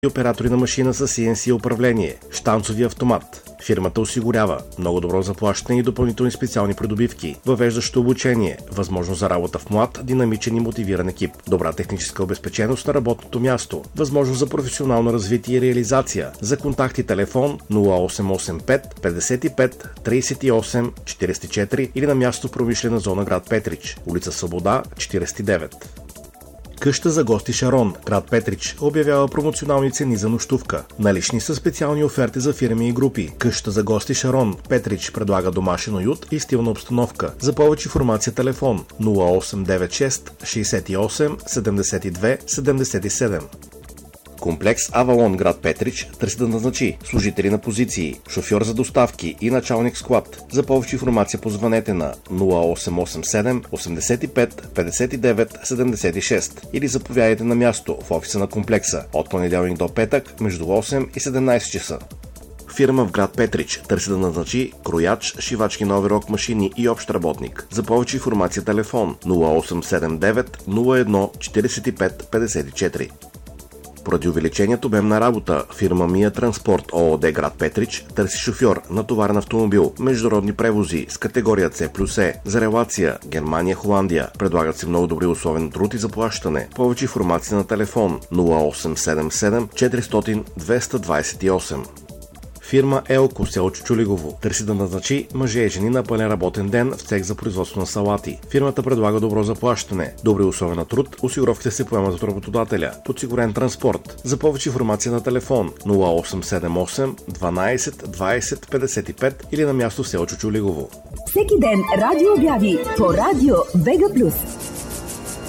и оператори на машина с CNC управление, щанцови автомат. Фирмата осигурява много добро заплащане и допълнителни специални придобивки, въвеждащо обучение, възможност за работа в млад, динамичен и мотивиран екип, добра техническа обезпеченост на работното място, възможност за професионално развитие и реализация. За контакти телефон 0885 55 38 44 или на място в промишлена зона град Петрич, улица Свобода 49. Къща за гости Шарон, град Петрич, обявява промоционални цени за нощувка. Налични са специални оферти за фирми и групи. Къща за гости Шарон, Петрич предлага домашен уют и стилна обстановка. За повече информация телефон 0896 68 72 77. Комплекс Авалон, град Петрич, търси да назначи служители на позиции, шофьор за доставки и началник склад. За повече информация позвънете на 0887 85 59 76 или заповядайте на място в офиса на комплекса от понеделник до петък между 8 и 17 часа. Фирма в град Петрич търси да назначи крояч, шивачки на оверок машини и общ работник. За повече информация телефон 0879 01 45 54. Поради увеличението обем на работа, фирма Мия Транспорт ООД град Петрич търси шофьор на товарен автомобил, международни превози с категория C+E за релация Германия-Холандия. Предлагат се много добри условия на труд и заплащане. Повече информация на телефон 0877 400 228. Фирма Елко, село Чучулигово, търси да назначи мъже и жени на пълен работен ден в цех за производство на салати. Фирмата предлага добро заплащане, добри условия на труд, осигуровките се поемат от работодателя, подсигурен транспорт. За повече информация на телефон 0878 12 20 55 или на място в село Чучулигово. Всеки ден радио обяви по радио Бега Плюс.